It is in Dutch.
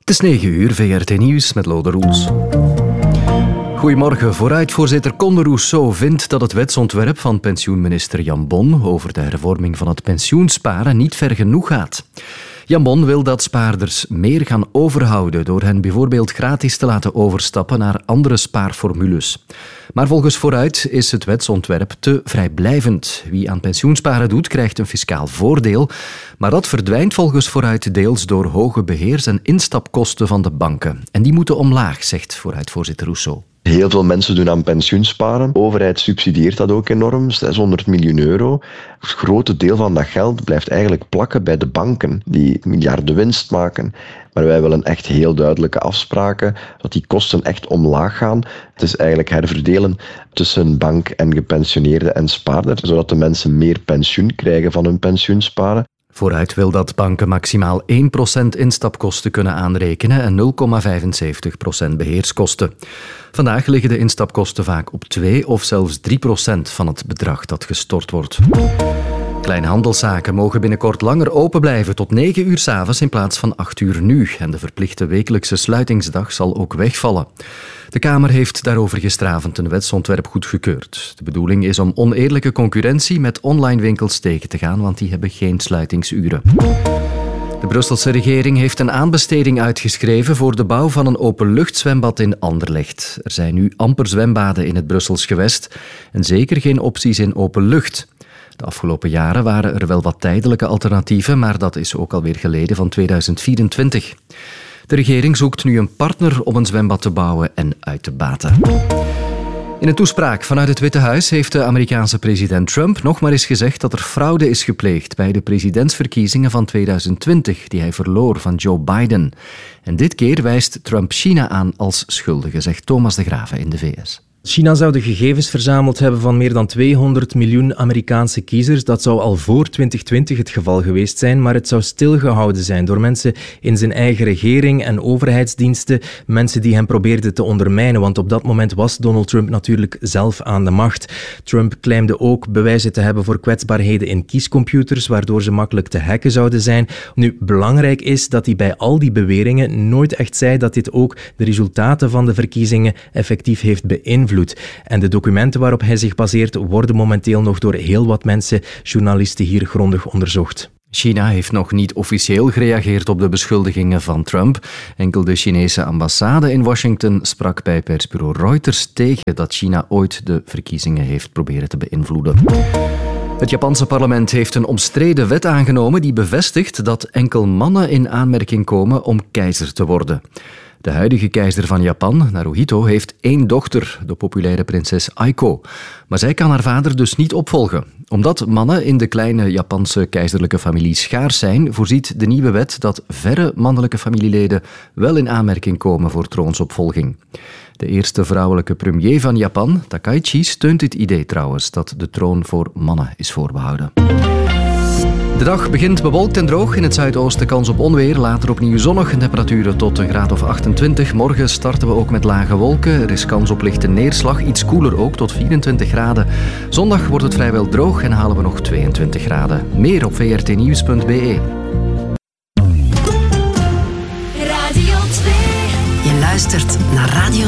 Het is 9 uur, VRT Nieuws met Lode Roels. Goedemorgen. Vooruitvoorzitter Conde Rousseau vindt dat het wetsontwerp van pensioenminister Jan Bon over de hervorming van het pensioensparen niet ver genoeg gaat. Jan Bon wil dat spaarders meer gaan overhouden door hen bijvoorbeeld gratis te laten overstappen naar andere spaarformules. Maar volgens Vooruit is het wetsontwerp te vrijblijvend. Wie aan pensioensparen doet, krijgt een fiscaal voordeel. Maar dat verdwijnt volgens Vooruit deels door hoge beheers- en instapkosten van de banken. En die moeten omlaag, zegt Vooruitvoorzitter Rousseau. Heel veel mensen doen aan pensioensparen. De overheid subsidieert dat ook enorm, 600 miljoen euro. Het grote deel van dat geld blijft eigenlijk plakken bij de banken, die miljarden winst maken. Maar wij willen echt heel duidelijke afspraken, dat die kosten echt omlaag gaan. Het is eigenlijk herverdelen tussen bank en gepensioneerden en spaarder, zodat de mensen meer pensioen krijgen van hun pensioensparen. Vooruit wil dat banken maximaal 1% instapkosten kunnen aanrekenen en 0,75% beheerskosten. Vandaag liggen de instapkosten vaak op 2 of zelfs 3% van het bedrag dat gestort wordt. Kleinhandelszaken mogen binnenkort langer open blijven tot 9 uur 's avonds in plaats van 8 uur nu. En de verplichte wekelijkse sluitingsdag zal ook wegvallen. De Kamer heeft daarover gisteravond een wetsontwerp goedgekeurd. De bedoeling is om oneerlijke concurrentie met online winkels tegen te gaan, want die hebben geen sluitingsuren. De Brusselse regering heeft een aanbesteding uitgeschreven voor de bouw van een openluchtzwembad in Anderlecht. Er zijn nu amper zwembaden in het Brussels gewest en zeker geen opties in open lucht. De afgelopen jaren waren er wel wat tijdelijke alternatieven, maar dat is ook alweer geleden van 2024. De regering zoekt nu een partner om een zwembad te bouwen en uit te baten. In een toespraak vanuit het Witte Huis heeft de Amerikaanse president Trump nog maar eens gezegd dat er fraude is gepleegd bij de presidentsverkiezingen van 2020, die hij verloor van Joe Biden. En dit keer wijst Trump China aan als schuldige, zegt Thomas de Graeve in de VS. China zou de gegevens verzameld hebben van meer dan 200 miljoen Amerikaanse kiezers. Dat zou al voor 2020 het geval geweest zijn, maar het zou stilgehouden zijn door mensen in zijn eigen regering en overheidsdiensten, mensen die hem probeerden te ondermijnen, want op dat moment was Donald Trump natuurlijk zelf aan de macht. Trump claimde ook bewijzen te hebben voor kwetsbaarheden in kiescomputers, waardoor ze makkelijk te hacken zouden zijn. Nu, belangrijk is dat hij bij al die beweringen nooit echt zei dat dit ook de resultaten van de verkiezingen effectief heeft beïnvloed. En de documenten waarop hij zich baseert worden momenteel nog door heel wat mensen, journalisten hier, grondig onderzocht. China heeft nog niet officieel gereageerd op de beschuldigingen van Trump. Enkel de Chinese ambassade in Washington sprak bij persbureau Reuters tegen dat China ooit de verkiezingen heeft proberen te beïnvloeden. Het Japanse parlement heeft een omstreden wet aangenomen die bevestigt dat enkel mannen in aanmerking komen om keizer te worden. De huidige keizer van Japan, Naruhito, heeft 1 dochter, de populaire prinses Aiko. Maar zij kan haar vader dus niet opvolgen. Omdat mannen in de kleine Japanse keizerlijke familie schaars zijn, voorziet de nieuwe wet dat verre mannelijke familieleden wel in aanmerking komen voor troonsopvolging. De eerste vrouwelijke premier van Japan, Takaichi, steunt dit idee trouwens, dat de troon voor mannen is voorbehouden. De dag begint bewolkt en droog. In het zuidoosten kans op onweer. Later opnieuw zonnig. Temperaturen tot een graad of 28. Morgen starten we ook met lage wolken. Er is kans op lichte neerslag. Iets koeler ook, tot 24 graden. Zondag wordt het vrijwel droog en halen we nog 22 graden. Meer op vrtnieuws.be. Radio 2. Je luistert naar Radio